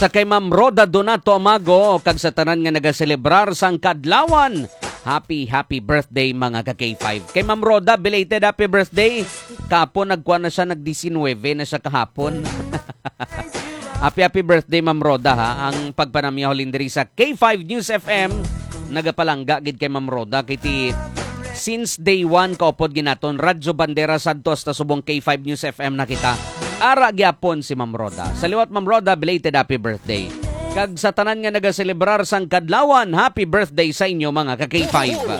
Sa kay Ma'am Roda Donato Amago, kag sa tanan nga nagaselebrar sang kadlawan. Happy birthday mga ka-K5. Kay Ma'am Roda, belated happy birthday. Kahapon nagkuha na siya, nag-19 na siya kahapon. Happy birthday Ma'am Roda ha. Ang pagpanamyaw lindiri sa K5 News FM. Nagapalangga gid kay Ma'am Roda. Kiti since day 1 kaupod ginaton Radyo Bandera Santos ta subong K5 News FM na kita. Ara gyapon si Ma'am Roda. Sa liwat Ma'am Roda, belated happy birthday. Kag sa tanan nga nagaselebrar sang kadlawan, happy birthday sa inyo mga ka-K5.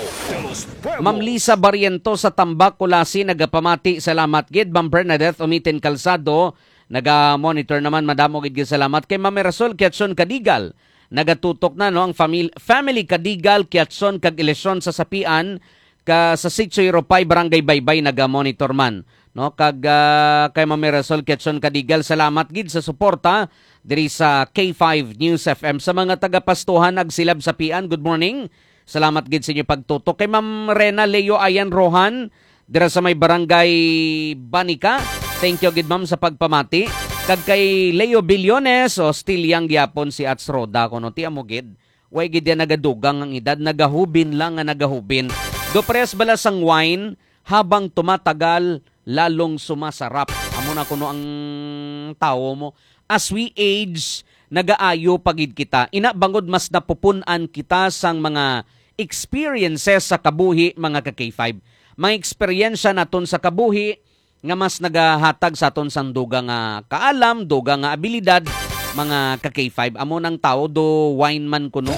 Ma'am Lisa Barriento sa Tambak, Kulasi, nagapamati, salamat gid. Ma'am Bernadette Umitin Calzado, naga-monitor naman, madamo gid salamat. Kay Ma'am Mirasol Kiatson Kadigal, nagatutok na no ang family Kadigal, Kiatson kag Ileson sa Sapian, ka sa Sitio Europay, Barangay Baybay, naga-monitor man. No, kag kay Ma'am Mirasol Kiatson Kadigal, salamat gid sa suporta diri sa K5 News FM. Sa mga taga-pastuhan agsilab sa Pian, good morning. Salamat gid sa inyo pagtutok. Kay Ma'am Rena Leo Ayan Rohan dira sa may Barangay Banica, thank you gid ma'am sa pagpamati. Kag kay Leo Billones o still young gyapon si Ats Roda kuno ti amo gid. Way gid ya nagadugang ang edad, nagahubin lang nga nagahubin. Dopres bala sang wine habang tumatagal lalong sumasarap. Amo na kuno ang tao mo. As we age, nagaayo pagid kita. Ina bangod mas napupunan kita sang mga experiences sa kabuhi mga ka-K5. Mga eksperyensya naton sa kabuhi nga mas nagahatag sa aton sang duga nga kaalam, duga nga abilidad mga ka-K5. Amo nang tao do wine man kuno.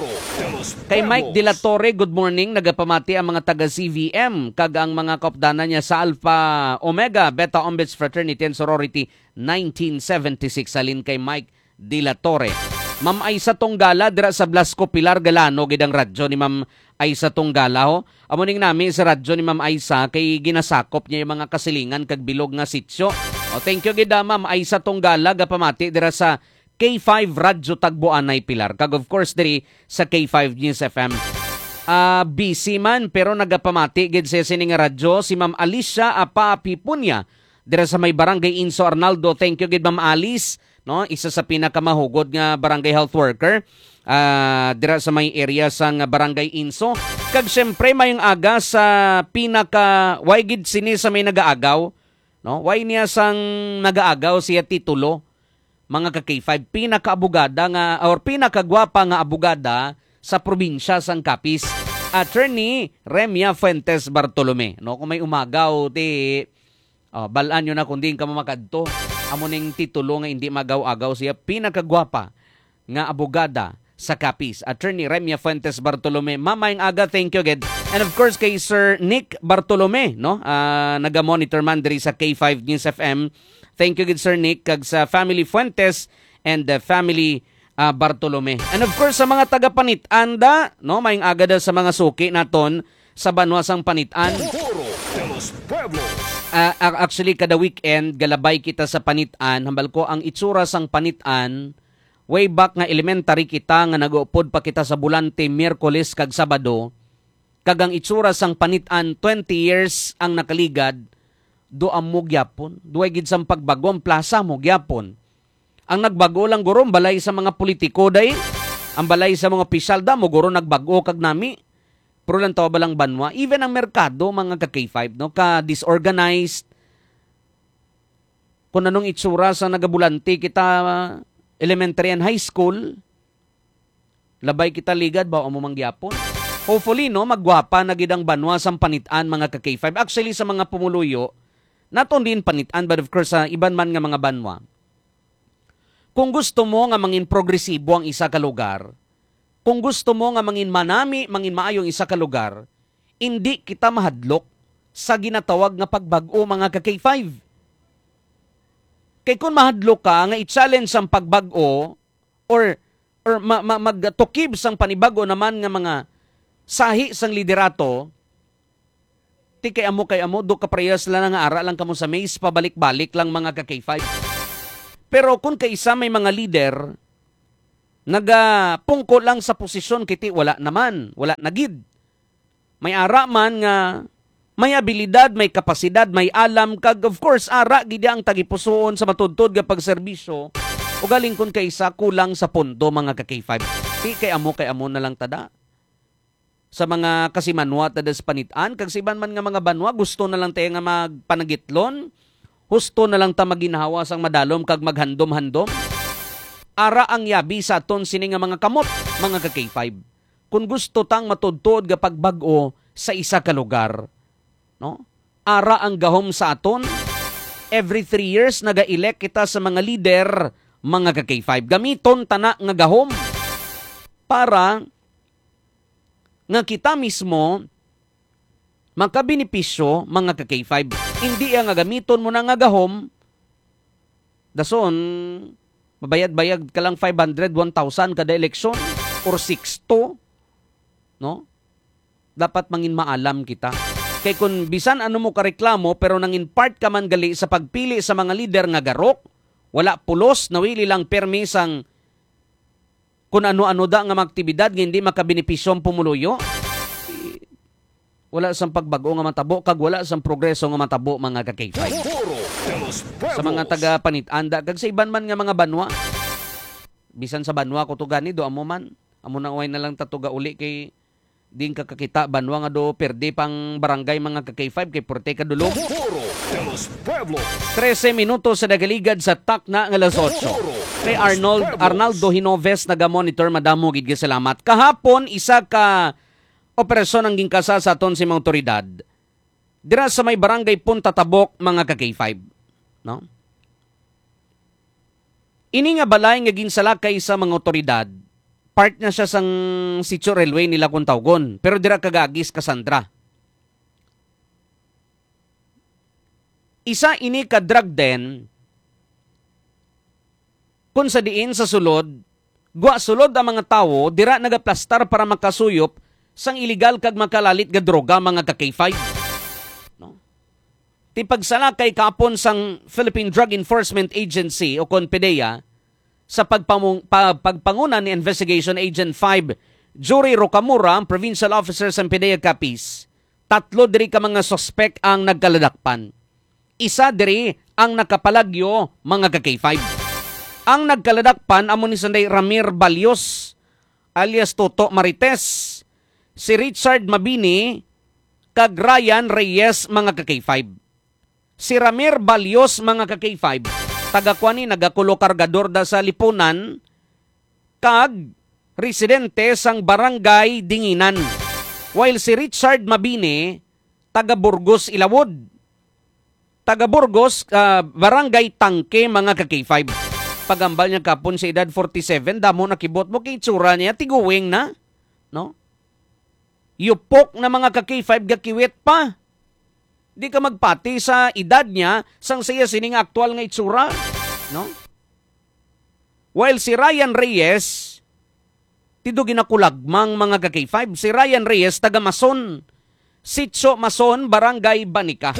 Kay Mike De La Torre, good morning. Nagapamati ang mga taga-CVM kag ang mga kaupdanan niya sa Alpha Omega Beta Ombuds Fraternity and Sorority 1976. Salin kay Mike De La Torre. Ma'am Aisa Tunggala dira sa Blasco Pilar Galano gid ang radyo ni Ma'am Aisa Tunggala ho. Amo ning nami sa radyo ni Ma'am Aisa kay ginasakop niya yung mga kasilingan kag bilog nga sitio. Thank you gid Ma'am Aisa Tunggala gapamati dira sa K5 Radyo Tagboanay Pilar. Kag of course diri sa K5 News FM. Busy man pero nagapamati gid sa sining radyo si Ma'am Alicia Apapipunya dira sa may Barangay Inso Arnaldo. Thank you gid Ma'am Alice, no? Isa sa pinakamahugod nga barangay health worker dira sa may area sang Barangay Inso. Kag syempre mayong aga sa pinaka way gid sini sa may nagaagaw, no? Way niya sang nagaagaw siya titulo. Mga ka-K5, pinaka-abogada nga or pinakagwapa nga abogada sa probinsya sang Capiz, Attorney Remia Fuentes Bartolome. No, kung may umagaw ti balaan nyo na kung di ka mamakadto. Amo ning titulo nga hindi magaw-agaw siya, pinakagwapa nga abogada sa Capiz, Attorney Remia Fuentes Bartolome. Mamayang aga, thank you again. And of course kay Sir Nick Bartolome, no? Naga-monitor man diri sa K5 News FM. Thank you, good Sir Nick, kag sa family Fuentes and the family Bartolome. And of course, sa mga taga-Panit-Anda, no, maying agad sa mga suki naton sa banwasang Panit-An. Actually, kada weekend, galabay kita sa Panit-An. Hambal ko, ang itsura sang Panit-An, way back nga elementary kita, nga nag-uupod pa kita sa Bulante, Miyerkules kag Sabado, kag ang itsura sang Panit-An, 20 years ang nakaligad, doam mo gyapon. Duay gid sang pagbago ang plaza mo gyapon. Ang nagbago lang guro balay sa mga politiko day. Ang balay sa mga opisyal da mo guro nagbago kag nami. Pero lang tawa balang banwa. Even ang merkado mga ka-K5 no ka disorganized. Kung anong itsura sa nagabulante kita elementary and high school, labay kita ligad ba o mo mangyapon. Hopefully no magwapa na gid ang banwa sang Panit-An mga ka-K5. Actually sa mga pumuluyo naton din Panit-An, but of course, iban man nga mga banwa. Kung gusto mo nga mangin progresibo ang isa ka lugar, kung gusto mo nga mangin manami, mangin maayong isa ka lugar, hindi kita mahadlok sa ginatawag nga pagbago mga ka-K5. Kay kung mahadlok ka nga i-challenge ang pagbago or magtukib sang panibago naman nga mga sahi sang liderato, ti kay amo, do kaprayas lang nga ara lang kamo sa maze, pabalik-balik lang mga ka-K5. Pero kung kaisa may mga leader, nagapungko lang sa posisyon, kiti wala naman, wala nagid. May ara man nga, may abilidad, may kapasidad, may alam, kag of course, ara, gidi ang tagipusoon sa matudtod nga pagserbisyo, Ugaling kun kaysa kulang sa pondo mga ka-K5. Di kay amo na lang tada. Sa mga kasimanwa tada sa panitaan, kag siban man nga mga banwa, gusto na lang tayo nga magpanagitlon, husto na lang ta maginhawa sang madalom kag maghandom-handom. Ara ang yabi sa aton sini nga mga kamot, mga ka-K5. Kung gusto tang matudtod nga pagbag-o sa isa ka lugar, no? Ara ang gahom sa aton. Every 3 years naga-elect kita sa mga leader, mga ka-K5. Gamiton tana nga gahom para nga kita mismo magkabenepisyo, mga ka-K5. Hindi nga gamiton mo na nga gahom, dason mabayad-bayad ka lang 500, 1,000 kada eleksyon or 6 no? Dapat mangin maalam kita. Kay kung bisan ano mo kareklamo pero nangin part ka man gali sa pagpili sa mga lider nga garok, wala pulos, nawili lang permisang kung ano-ano da nga maktibidad nga hindi makabenepisyo ang pumuluyo. Wala sang pagbago nga matabo kag wala sang progreso nga matabo, mga ka-K5. Sa mga taga panitanda kag sa iban man nga mga banwa. Bisan sa banwa ko to gani do amo man. Amo na way na lang tatuga uli kay din kakakita banwa nga do perde pang barangay, mga ka-K5 kay porte ka dulog. 13 minutos sa nagaligad sa takna nga alas 8. Kay Arnaldo Hinoves naga-monitor, madamo gid salamat. Kahapon isa ka operasyon ang gingkasa sa aton si mga otoridad. Dira sa may barangay Punta Tabok, mga ka-K5, no? Ini nga balay nga ginsalakay sa mga otoridad. Part na siya sang Sitio Railway nila kung tawgon. Pero dira kagagis Cassandra. Isa ini ka drug den kung sa diin sa sulod, gwa sulod ang mga tao, dira nagaplastar para makasuyop sang iligal kag makalalit nga droga, mga ka-K5. No? Ti pagsalakay kapon sang Philippine Drug Enforcement Agency o CONPIDEA sa pagpangunan ni Investigation Agent 5 Jury Rocamora, ang provincial officer sa PIDEA Capiz. 3 diri ka mga suspect ang nagkaladakpan. Isa diri ang nakapalagyo, mga ka-K5. Ang nagkaladakpan amo ni Sanday Ramir Balios alias Toto Marites, si Richard Mabini kag Ryan Reyes, mga ka-K5. Si Ramir Balios, mga ka-K5, tagakwani nagakulo kargador da sa Lipunan kag residente sang barangay Dinginan. While si Richard Mabini taga Burgos Ilawod. Taga Burgos barangay Tangke, mga ka-K5. Pagambal niya kapon sa edad 47, damo nakibot mo kay itsura niya tiguwing na, no? Yupok na, mga ka-K5 gakiwit pa. Di ka magpati sa edad niya sang siya sining aktual nga itsura, no? While si Ryan Reyes tido ginakulagmang, mga ka-K5. Si Ryan Reyes taga Mason, Sitio Mason, barangay Banica.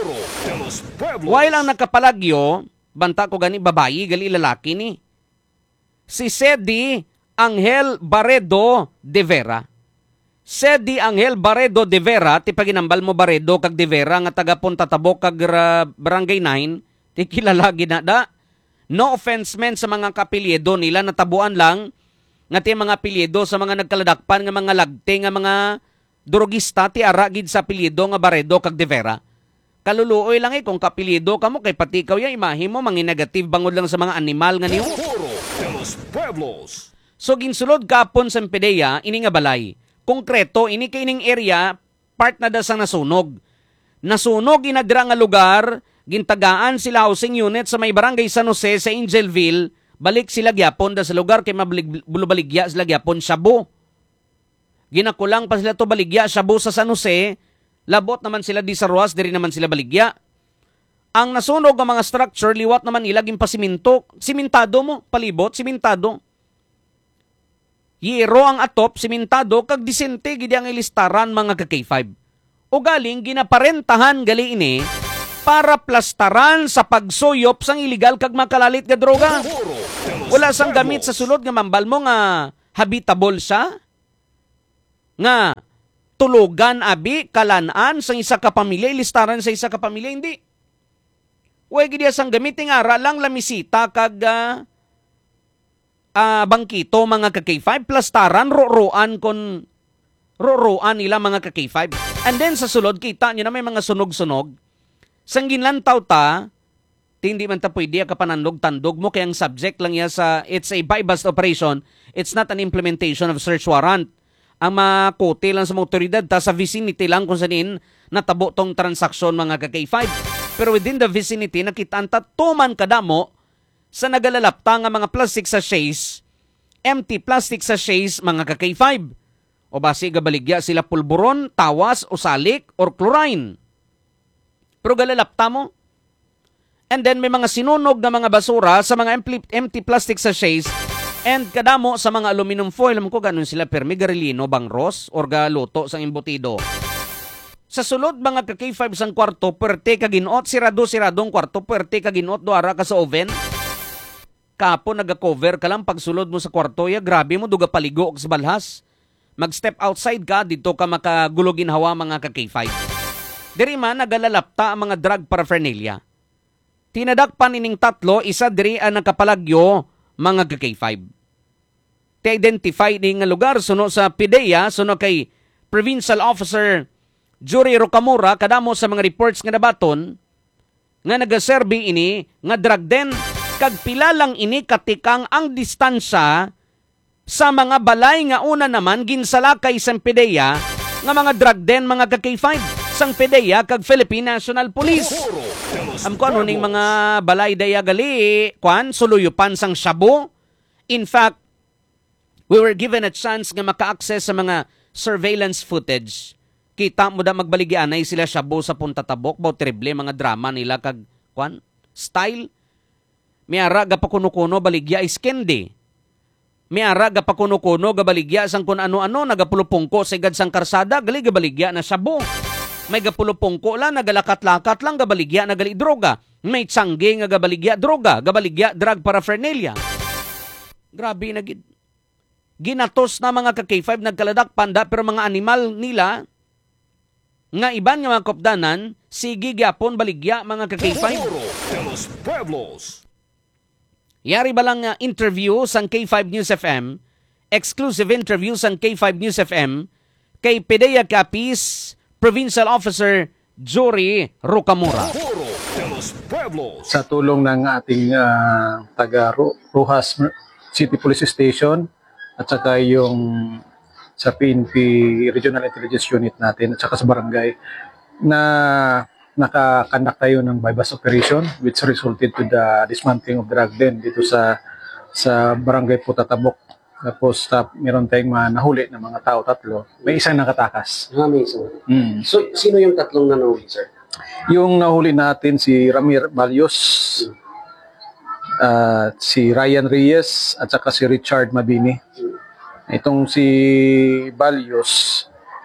While ang nakapalagyo, banta ko gani babayi, gali lalaki ni, si Sedi Angel Barredo de Vera. Sedi Angel Barredo de Vera, ti paginambal mo Barredo kag de Vera nga taga Punta Tabok kag barangay 9, ti kilala ginada. No offense men sa mga kapilyedo nila, natabuan lang nga ti mga apelyido sa mga nagkaladakpan nga mga lagte nga mga drogista, ti aragid sa apelyido nga Barredo kag de Vera. Kaluluoy lang kung kapilyedo ka mo kay pati ikaw ya imahe mo mangi negative bangod lang sa mga animal nga niyo. So ginsulod kapon sa PIDEA ini nga balay. Konkreto ini kay ining area part na da sang nasunog. Nasunog inadira nga lugar, gintagaan sila housing unit sa may barangay San Jose sa Angelville. Balik sila gyapon da sa lugar kay mabaligya sila gyapon Shabu. Ginakulang pa sila to baligya Shabu sa San Jose. Labot naman sila di sa Ruas, diri naman sila baligya. Ang nasunog ng mga structure, liwat naman ilaging pasiminto. Simintado mo, palibot, simintado. Yero ang atop, simintado, kag disente, gidi ang ilistaran, mga ka-K5. O galing, ginaparentahan gali ini para plastaran sa pagsuyop sang iligal kag makalalit nga droga. Wala sang gamit sa sulod nga mambal mo nga habitable siya. Nga, tulugan abi kalanaan sa isa ka pamilya, ilistaran sa isa ka pamilya, hindi. Uy, gidi sang gamitin ara lang lamisita kag bangkito mga ka-K5 plastaran ruruan nila mga ka-K5. And then sa sulod kita nyo na may mga sunog-sunog. Sangginlantaw ta, hindi man ta pwede kapanandog-tandog mo kaya ang subject lang ya sa it's a buy-bust operation, it's not an implementation of search warrant. Ang makote lang sa mga otoridad ta sa vicinity lang kung saan natabo tong transaksyon mga ka-K5. Pero within the vicinity nakitaan ta tuman kadamo sa nagalalapta nga mga plastic sachets, empty plastic sachets mga ka-K5. O basi gabaligya sila pulburon, tawas o salik or chlorine. Pero galalapta mo. And then may mga sinunog na mga basura sa mga empty plastic sachets and kadamo sa mga aluminum foil. Alam ko ganun sila permi garilino bang ros or galuto sa embutido. Sa sulod mga ka-K5 sang kwarto, puwerte kaginot, siradong kwarto, puwerte kaginot, doara ka sa oven. Kapo nag-cover ka lang pagsulod mo sa kwarto, ya grabe mo, duga paligo og sa balhas. Mag-step outside ka, dito ka makagulogin hawa mga ka-K5. Diri man, nagalalapta ang mga drug paraphernalia. Tinadakpan ining tatlo, isa diri ang nakapalagyo mga ka-K5. Ti-identify ni nga lugar, suno sa PIDEA, suno kay Provincial Officer Jory Rocamora, kadamo sa mga reports nga nabaton, nga nagaserbi ini, nga drug den, kag pila lang ini katikang ang distansya sa mga balay nga una naman ginsalakay sa PIDEA, nga mga drug den mga ka-K5, sang PIDEA kag Philippine National Police. Am ko ano ning mga balay daya gali, suluyupan sang Shabu. In fact, we were given a chance nga maka-access sa mga surveillance footage. Kita mo da magbaligyanay sila Shabu sa Punta Tabok, bao terrible mga drama nila kag style. Miara ga pakuno-kuno baligya is kendi. Miara ga pakuno-kuno ga baligya sang kun ano-ano nagapulupungko sa igad sang karsada, gali ga baligya na Shabu. May gapulupongko lang, nagalakat-lakat lang, gabaligya, nagali droga. May tsangge nga gabaligya, droga, gabaligya, drug paraphernalia. Grabe na ginatos na mga ka-K5, nagkaladak panda, pero mga animal nila, nga iban nga mga kopdanan, sige gyapon baligya mga ka-K5. Yari ba lang interview sang K5 News FM, exclusive interview sang K5 News FM, kay PIDEA Capiz, Provincial Officer Jory Rocamora. Sa tulong ng ating taga Rojas City Police Station at saka yung sa PNP Regional Intelligence Unit natin at saka sa barangay na nakakandak tayo ng buy-bust operation which resulted to the dismantling of drug den dito sa barangay Putatabok. Tapos meron tayong nahuli ng mga tao, tatlo. May isang nakatakas. May isang. So, sino yung tatlong na nahuli, sir? Yung nahuli natin si Ramir Balios, si Ryan Reyes, at saka si Richard Mabini. Itong si Balios,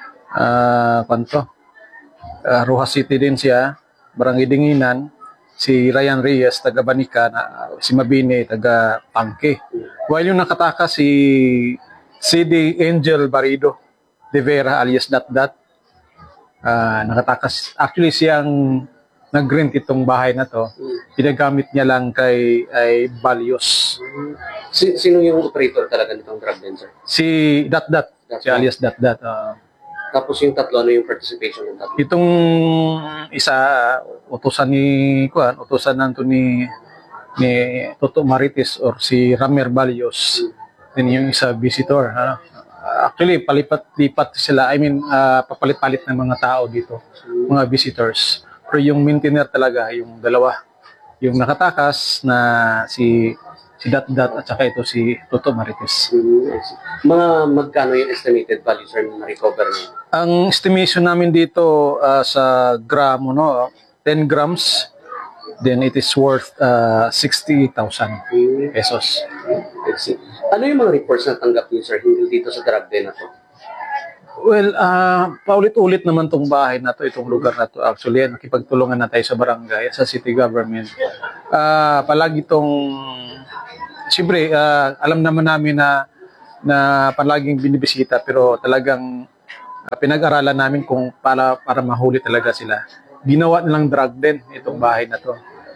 Rojas City din siya, Barangay Dinginan. Si Ryan Reyes, taga Banica, si Mabini, taga Pangke. While yung nakatakas si CD Angel Barido de Vera alias Dat, nakatakas. Actually, siyang nag-rent itong bahay na to. Pinagamit niya lang kay Balios. Sino yung operator talaga nitong drug den, sir? Si Dat, si alias Dat. Tapos yung tatlo, ano yung participation ng tatlo? Itong isa, utusan nanto ni Toto Marites or si Ramer Balios. Then yung isa visitor. Actually, palipat-lipat sila. Papalit-palit ng mga tao dito, mga visitors. Pero yung maintainer talaga, yung dalawa. Yung nakatakas na si Dat at saka ito si Toto Marites. Mga magkano yung estimated value, sir, na recover niyo? Ang estimation namin dito sa gramo, 10 grams, then it is worth 60,000 pesos. Ano yung mga reports na tanggap niyo, sir, hinggil dito sa drug den na to? Well, paulit-ulit naman tong bahay na to, itong lugar na to. Actually, nakipagtulungan na tayo sa barangay, sa city government. Palagi itong, siyempre, alam naman namin na palaging binibisita, pero talagang pinag-aralan namin kung para mahuli talaga sila. Ginawa nilang drug den itong bahay na to.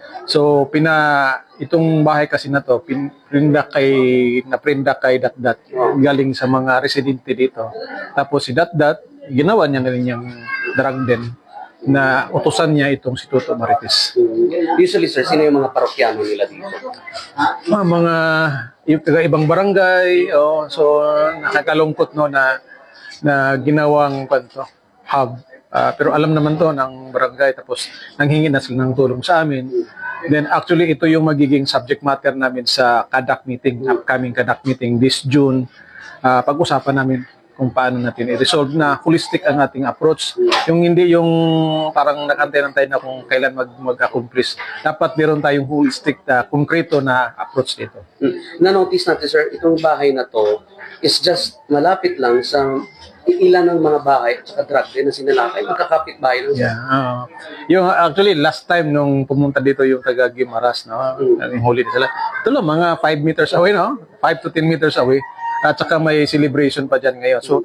So itong bahay kasi na to naprinda kay Datdat galing sa mga residente dito. Tapos si Datdat ginawa niya na rin yung drug den na utusan niya itong si Toto Marites. Usually, sir, sino yung mga parokyano nila dito? Mga yung ibang barangay, so nakakalungkot no na ginawang hub. Pero alam naman to ng barangay, tapos nanghingi na sila ng tulong sa amin. Then actually ito yung magiging subject matter namin sa CADAC meeting, upcoming CADAC meeting this June. Pag-usapan namin kung paano natin i-resolve na holistic ang ating approach. Yung hindi yung parang nakantay-antay na kung kailan mag-accomplish. Dapat meron tayong holistic na konkreto na approach dito. Na-notice natin, sir, itong bahay na to is just malapit lang sa ilan ng mga bahay at saka drug den na sinalakay. Magkakapit bahay lang, sir. Yeah. Yung actually last time nung pumunta dito yung taga Guimaras, no, yung huli sila. Ito lang, mga 5 meters away, no? 5 to 10 meters away. At saka may celebration pa dyan ngayon. So,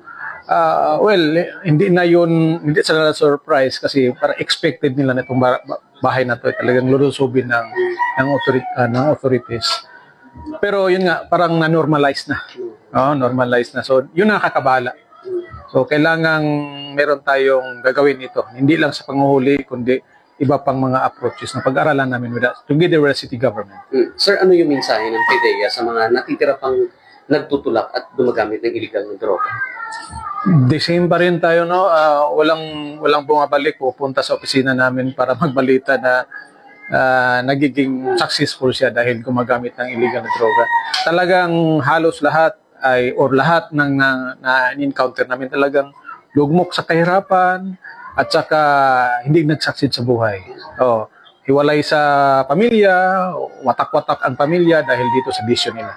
hindi sila surprise kasi para expected nila na itong bahay na to talagang lulusubin ng authorities. Pero yun nga, parang na-normalize na. Normalize na. So, yun nakakabala. So, kailangang meron tayong gagawin ito. Hindi lang sa panguhuli, kundi iba pang mga approaches na pag-aralan namin together with the city government. Sir, ano yung mensahe ng PDEA sa mga natitira pang nagtutulak at gumagamit ng illegal na droga? The same pa rin tayo, no? Walang bumabalik, pupunta sa opisina namin para magbalita na nagiging successful siya dahil gumagamit ng illegal na droga. Talagang halos lahat lahat ng na-encounter namin talagang lugmok sa kahirapan at saka hindi nag-succeed sa buhay. Hiwalay sa pamilya, watak-watak ang pamilya dahil dito sa bisyo nila.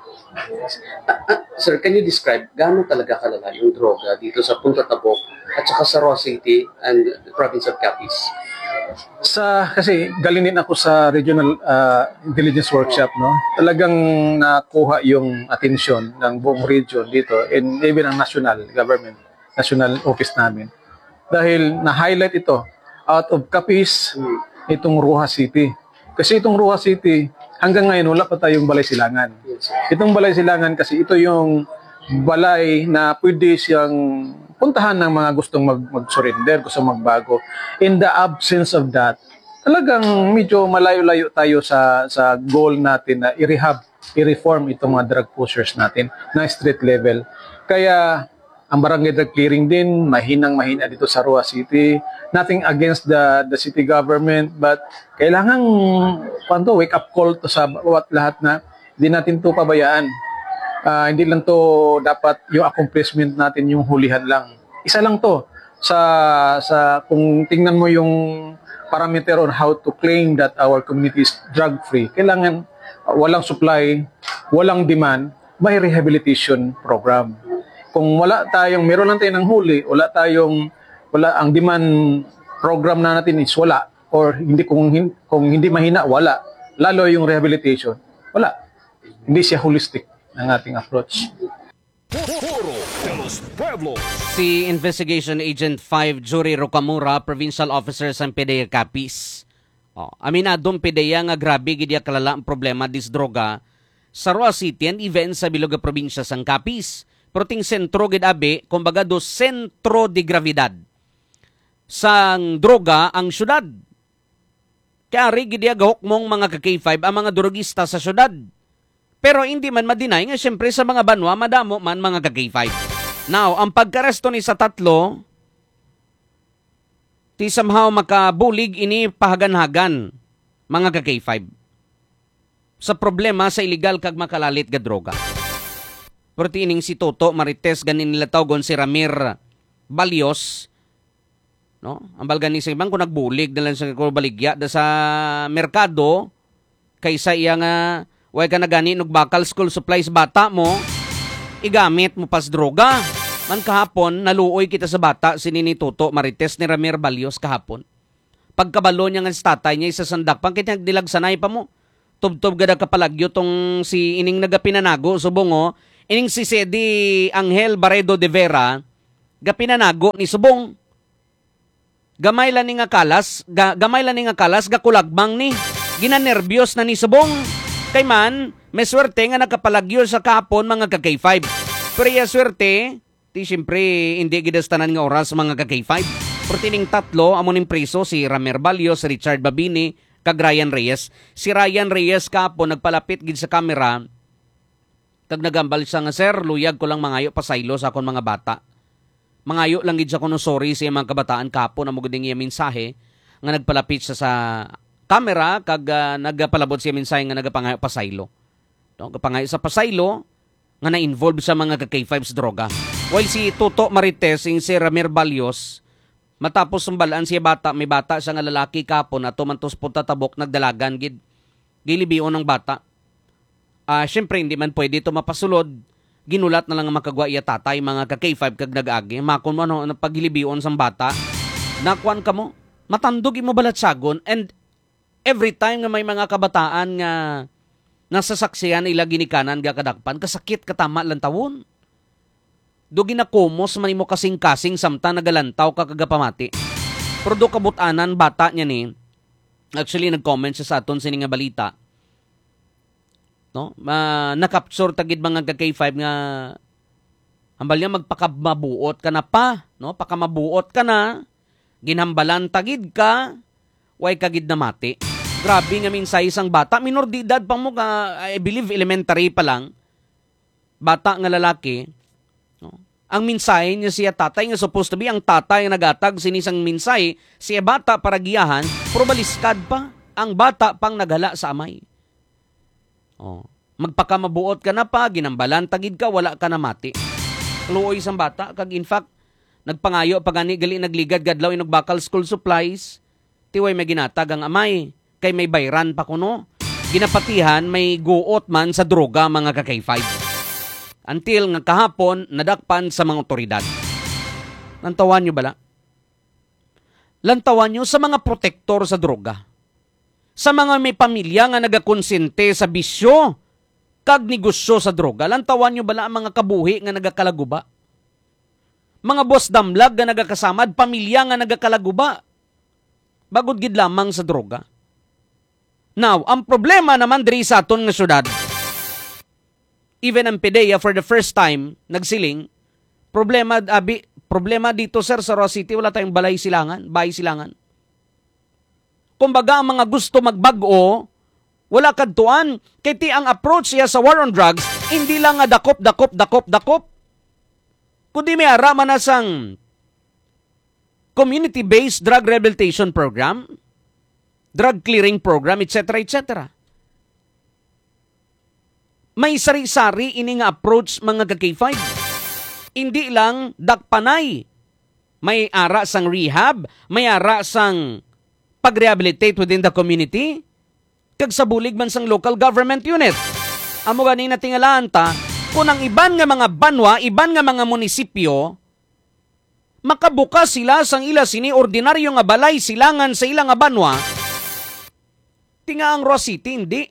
Sir, can you describe gaano talaga kalala yung droga dito sa Punta Tabok at saka sa Roa City and the province of Capiz? Kasi galing din ako sa regional intelligence workshop, no? Talagang nakuha yung atensyon ng buong region dito and even ang national government, national office namin. Dahil na-highlight ito out of Capiz, itong Roa City. Kasi itong Roa City, hanggang ngayon wala pa tayong balay silangan. Itong balay silangan kasi ito yung balay na pwede siyang puntahan ng mga gustong mag-surrender, gustong magbago. In the absence of that, talagang medyo malayo-layo tayo sa goal natin na i-reform itong mga drug pushers natin na street level. Kaya ang barangay drug clearing din, mahinang-mahina dito sa Roa City. Nothing against the city government, but kailangan wake up call to sa lahat na hindi natin to pabayaan. Hindi lang to dapat yung accomplishment natin yung hulihan lang. Isa lang to sa kung tingnan mo yung parameter on how to claim that our community is drug free. Kailangan walang supply, walang demand, may rehabilitation program. Kung meron lang tayong huli, wala ang demand program na natin is wala, or kung hindi mahina, wala. Lalo yung rehabilitation, wala. Hindi siya holistic ang ating approach. Si Investigation Agent 5 Jury Rocamora, Provincial Officer sa PDEA Capiz. Aminadong PDEA nga grabe gid kalala ang problema dis droga sa Roa City and even sa Biloga probinsya sang Capiz. Proting sentro gid abi, kumbaga do sentro de gravidad sang droga ang syudad. Kaya ri gid gahok mong mga ka-K5 ang mga drogista sa syudad. Pero hindi man ma-deny nga siyempre sa mga banwa madamo man mga ka-K5. Now, ang pagkaresto ni sa tatlo, ti somehow makabulig ini pahagan-hagan mga ka-K5 sa problema sa illegal kag makalalit ga droga. Pero tining si Toto Marites ganin nila tawgon si Ramir Balios, no? Ang balgan ni sa ibang kung nagbulig dalan sa baligya da sa merkado kaysa iya nga way ka na gani og bakal school supplies bata mo igamit mo pas droga. Man kahapon naluoy kita sa bata si ni Toto Marites ni Ramir Balios kahapon. Pagkabalo niya nga sa tatay niya isasandak pang kit nagdilag sanay pa mo. Tubtob gada kapalagyo tong si ining nagapinanago subong ining si Sedi Angel Barredo de Vera gapinanago ni subong. Gamay lang ni nga kalas gakulagmang ni. Ginanerbyos na ni subong. Kay man, may swerte nga nakapalagyo sa kapon mga ka-K5. Pero iya swerte, ti siyempre hindi gidastanan nga oras mga ka-K5. Pero tining tatlo, amo ning preso si Ramer Balyo, si Richard Babini, kag Ryan Reyes. Si Ryan Reyes kapon nagpalapit gid sa kamera. Kag nagambal siya nga, sir, luyag ko lang mangayo pasaylo sa akong mga bata. Mangayo lang gid siya kuno sorry sa mga kabataan kapon na mo guding iya mensahe nga nagpalapit siya sa kamera kag nagpalabot siya mensahe nga nagapangayo pasaylo. No, kapangayo sa pasaylo nga na-involve sa mga ka-K5 sa droga. While si Toto Marites, si Ramer Balyos, matapos sumbalaan siya bata, may bata siya nga lalaki kapon at tumantos punta tabok nagdalagan gid. Gilibion ng bata. Syempre hindi man pwede ito mapasulod. Ginulat na lang ang makagwa iya tatay mga ka-K5 kag nag-agi. Makon mo ano paghilibion sang bata. Nakuan ka mo. Matandog mo balatsagon and every time nga may mga kabataan nga nasasaksiyan ila ginikanan ga kadakpan kasakit katama lang tawon. Do ginakomos man imo kasing-kasing samtang nagalantaw ka kagapamati. Pero do kabutanan bata niya ni. Actually nag-comment siya sa aton sini nga balita. No? Na-capture tagid mga K5 nga hambal niya magpakamabuot ka na pa, no? Pakamabuot ka na. Ginhambalan tagid ka. Way kagid na mati. Grabe nga minsay isang bata. Minor de edad pa mo ka, I believe elementary pa lang. Bata nga lalaki. No? Ang minsay niya siya tatay nga supposed to be ang tatay nga nagatag sinisang minsay. Siya bata para giyahan. Pero baliskad pa. Ang bata pang naghala sa amay. Oh. Magpakamabuot ka na pa. Ginambalan tagid ka. Wala ka na mati. Luoy isang bata. Kag in fact, nagpangayo pagani gali nagligad gadlaw inugbakal school supplies. Tiway may ginatag ang amay. Kay may bayran pa kuno. Ginapatihan may guot man sa droga mga ka-K5. Until nga kahapon nadakpan sa mga otoridad. Lantawan nyo bala? Lantawan nyo sa mga protektor sa droga. Sa mga may pamilya nga nagakonsente sa bisyo kag negosyo sa droga. Lantawan nyo bala ang mga kabuhi nga nagakalaguba? Mga boss damlag nga nagakasamad, pamilya nga nagakalaguba. Bagod gid lamang sa droga. Now, ang problema naman diri sa aton nga syudad, even ang PDEA for the first time nagsiling, problema dito sir sa Roa City, wala tayong bahay silangan. Kumbaga ang mga gusto magbago, wala kadtuan, kay ti ang approach siya sa war on drugs, hindi lang nga dakop. Kundi may araman na sang community-based drug rehabilitation program, drug clearing program, etc. May sari-sari ini nga approach mga ka-K5. Hindi lang dakpanay. May ara sang rehab, may ara sang pag-rehabilitate within the community, kag sa bulig man sang local government unit. Amo ganing natingalaan ta, kung ang iban nga mga banwa, iban nga mga munisipyo, makabukas sila sang ila sini ordinaryo nga balay silangan sa ilang nga banwa, tinga ang Roa City, hindi.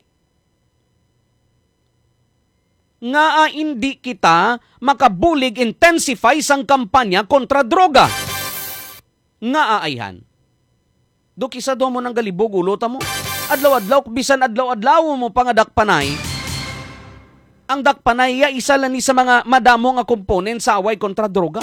Nga hindi kita makabulig intensify sang kampanya kontra droga. Nga ayhan. Do kisa do mo ng galibog ulota mo. Adlaw-adlaw, bisan adlaw-adlaw mo pangadakpanay. Ang dakpanay ya isa lang ni sa mga madamo nga komponen sa away kontra droga.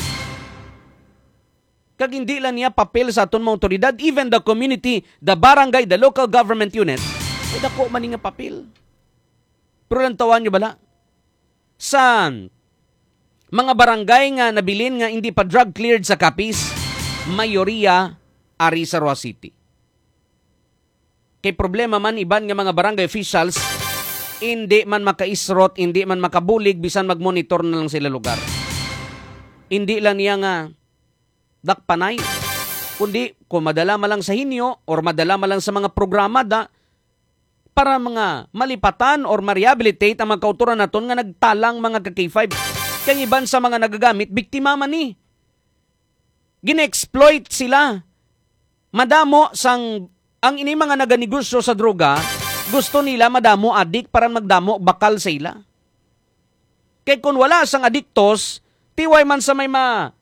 Kag hindi lang niya papel sa aton mga otoridad, even the community, the barangay, the local government unit, ay dako man nga papel. Pero lantawan nyo bala? Sa mga barangay nga nabilin nga hindi pa drug cleared sa Capiz, mayoriya ari sa Roa City. Kay problema man iban nga mga barangay officials, hindi man makaisrot, hindi man makabulig, bisan magmonitor na lang sila lugar. Hindi lang niya nga dakpanay, kundi kung madala malang sa hinyo or madala malang sa mga programa para mga malipatan or ma-rehabilitate ang mga kauturan naton nga nagtalang mga ka-K5. Kaya iban sa mga nagagamit, biktima man ni. Gine-exploit sila. Madamo sang ang ini mga naganegosyo sa droga, gusto nila madamo adik para magdamo bakal sa ila. Kaya kung wala sang adiktos, tiway man sa may